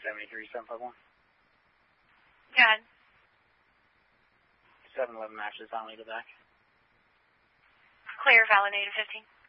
751. Go ahead. 711 matches on lead back. Clear, validated 15.